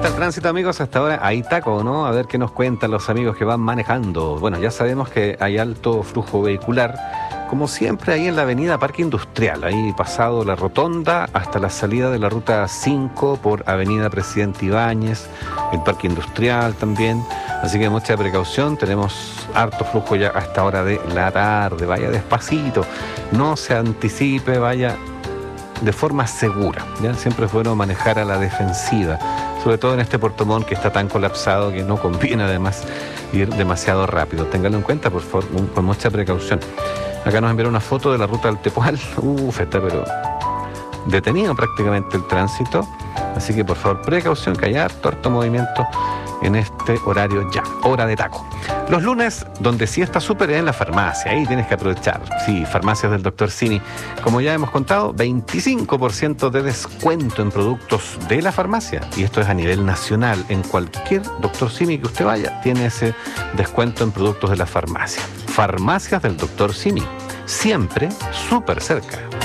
está el tránsito, amigos? Hasta ahora hay taco, ¿no? A ver qué nos cuentan los amigos que van manejando. Bueno, ya sabemos que hay alto flujo vehicular, como siempre, ahí en la avenida Parque Industrial, ahí pasado la rotonda hasta la salida de la ruta 5 por avenida Presidente Ibáñez, el Parque Industrial también. Así que mucha precaución, tenemos harto flujo ya a esta hora de la tarde. Vaya despacito, no se anticipe, vaya de forma segura, ¿ya? Siempre es bueno manejar a la defensiva, sobre todo en este Puerto Montt que está tan colapsado que no conviene además ir demasiado rápido. Ténganlo en cuenta, por favor, con mucha precaución. Acá nos enviaron una foto de la ruta del Tepual. Está pero detenido prácticamente el tránsito, así que por favor precaución, que hay harto movimiento en este horario ya, hora de taco. Los lunes, donde sí está súper en la farmacia, ahí tienes que aprovechar. Sí, farmacias del Dr. Simi. Como ya hemos contado, 25% de descuento en productos de la farmacia. Y esto es a nivel nacional. En cualquier Dr. Simi que usted vaya, tiene ese descuento en productos de la farmacia. Farmacias del Dr. Simi. Siempre súper cerca.